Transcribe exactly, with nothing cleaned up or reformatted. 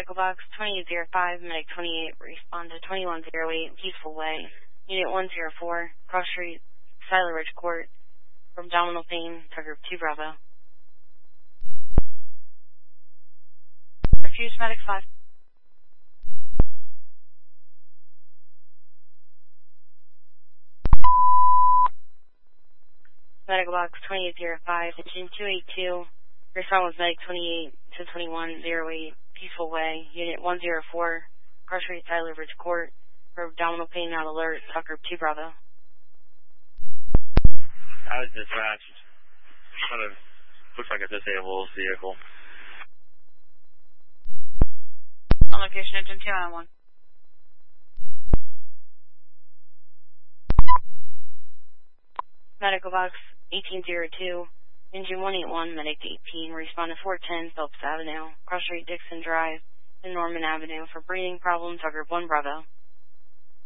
Medical Box twenty-eight oh five, Medic twenty-eight, respond to twenty-one oh eight, Peaceful Way. Unit one oh four, Cross Street, Siler Ridge Court, for abdominal pain, to Group two Bravo. Refuse Medic five. Medical Box twenty-eight oh five, Engine two eighty-two, respond with Medic twenty-eight to twenty-one oh eight, Peaceful Way, Unit one oh four, Cross Street, Siler Ridge Court, for abdominal pain not alert, to Group two Bravo. I was dispatched. Kind of looks like a disabled vehicle. On location, engine two nine one. Medical Box eighteen oh two, Engine one eighty-one, Medic eighteen, respond to four ten Phillips Avenue, Cross Street, Dixon Drive, and Norman Avenue for breathing problems, Group one Bravo.